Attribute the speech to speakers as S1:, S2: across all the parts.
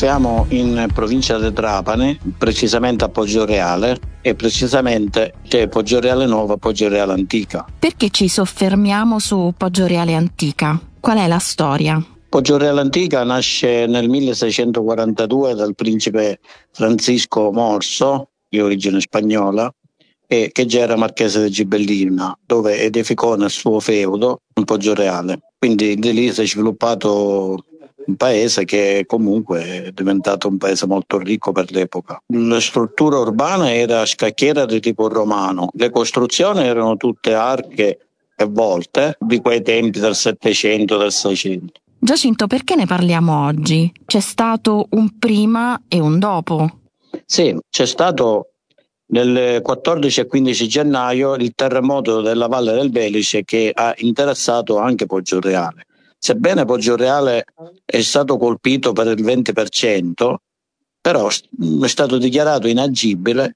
S1: Siamo in provincia di Trapani, precisamente a Poggioreale, e precisamente c'è Poggioreale Nuova e Poggioreale Antica.
S2: Perché ci soffermiamo su Poggioreale Antica? Qual è la storia?
S1: Poggioreale Antica nasce nel 1642 dal principe Francisco Morso, di origine spagnola, e che già era marchese di Gibellina, dove edificò nel suo feudo un Poggioreale. Quindi di lì si è sviluppato un paese che comunque è diventato un paese molto ricco per l'epoca. La struttura urbana era scacchiera di tipo romano, le costruzioni erano tutte arche e volte di quei tempi del 700, del 600.
S2: Giacinto, perché ne parliamo oggi? C'è stato un prima e un dopo?
S1: Sì, c'è stato nel 14 e 15 gennaio il terremoto della Valle del Belice che ha interessato anche Poggioreale. Sebbene Poggioreale è stato colpito per il 20%, però è stato dichiarato inagibile,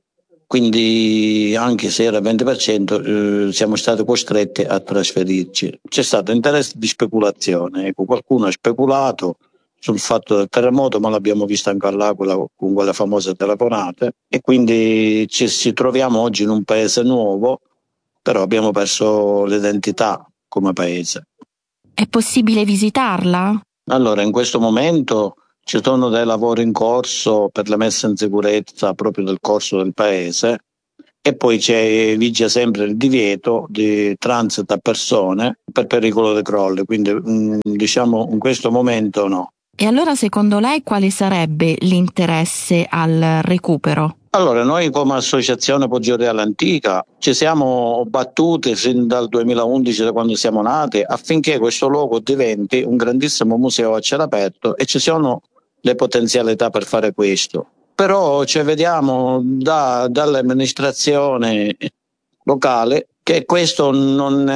S1: quindi anche se era il 20% siamo stati costretti a trasferirci. C'è stato interesse di speculazione, ecco, qualcuno ha speculato sul fatto del terremoto, ma l'abbiamo visto anche all'Aquila con quelle famose telefonate, e quindi ci troviamo oggi in un paese nuovo, però abbiamo perso l'identità come paese.
S2: È possibile visitarla?
S1: Allora, in questo momento ci sono dei lavori in corso per la messa in sicurezza proprio del corso del paese, e poi vige sempre il divieto di transito a persone per pericolo di crolli, quindi diciamo in questo momento no.
S2: E allora secondo lei quale sarebbe l'interesse al recupero?
S1: Allora, noi come associazione Poggioreale Antica ci siamo battuti sin dal 2011, da quando siamo nati, affinché questo luogo diventi un grandissimo museo a cielo aperto, e ci sono le potenzialità per fare questo. Però vediamo dalle amministrazioni locali che questo non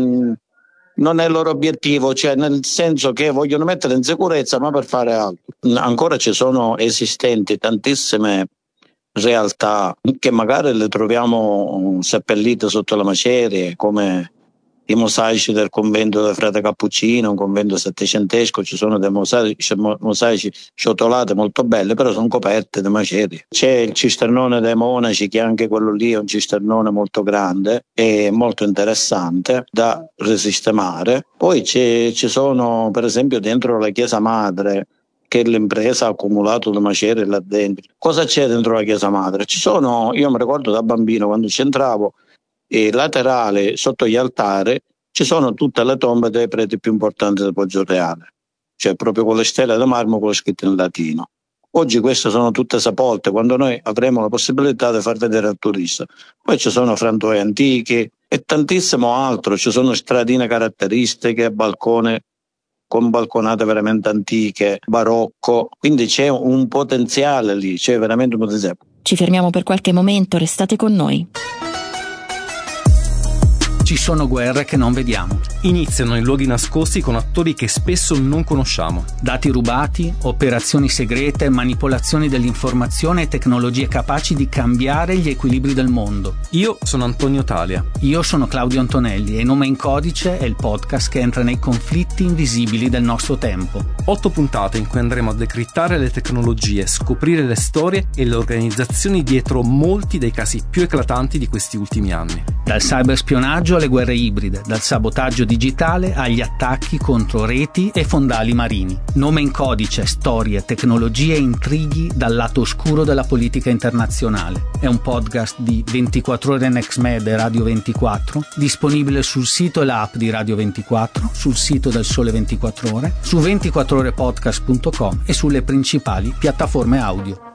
S1: è il loro obiettivo, cioè nel senso che vogliono mettere in sicurezza ma per fare altro. Ancora ci sono esistenti tantissime realtà che magari le troviamo seppellite sotto la macerie, come i mosaici del convento del frate Cappuccino, un convento settecentesco. Ci sono dei mosaici ciotolati molto belli, però sono coperte di macerie. C'è il cisternone dei monaci, che anche quello lì è un cisternone molto grande e molto interessante da risistemare. Poi ci sono, per esempio, dentro la chiesa madre, che l'impresa ha accumulato le macerie là dentro. Cosa c'è dentro la chiesa madre? Io mi ricordo da bambino, quando c'entravo, e laterale sotto gli altari ci sono tutte le tombe dei preti più importanti del Poggioreale, cioè proprio con le stelle di marmo con le scritte in latino. Oggi queste sono tutte sepolte, quando noi avremo la possibilità di far vedere al turista. Poi ci sono frantoi antichi e tantissimo altro, ci sono stradine caratteristiche, balcone con balconate veramente antiche, barocco, quindi c'è un potenziale lì, c'è veramente un potenziale.
S2: Ci fermiamo per qualche momento, restate con noi.
S3: Ci sono guerre che non vediamo.
S4: Iniziano in luoghi nascosti con attori che spesso non conosciamo.
S3: Dati rubati, operazioni segrete, manipolazioni dell'informazione e tecnologie capaci di cambiare gli equilibri del mondo.
S4: Io sono Antonio Talia.
S3: Io sono Claudio Antonelli e Nome in Codice è il podcast che entra nei conflitti invisibili del nostro tempo.
S4: 8 puntate in cui andremo a decrittare le tecnologie, scoprire le storie e le organizzazioni dietro molti dei casi più eclatanti di questi ultimi anni.
S3: Dal cyberspionaggio alle guerre ibride, dal sabotaggio digitale agli attacchi contro reti e fondali marini. Nome in Codice, storie, tecnologie e intrighi dal lato oscuro della politica internazionale. È un podcast di 24 ore NextMed e Radio 24, disponibile sul sito e l'app di Radio 24, sul sito del Sole 24 Ore, su 24orepodcast.com e sulle principali piattaforme audio.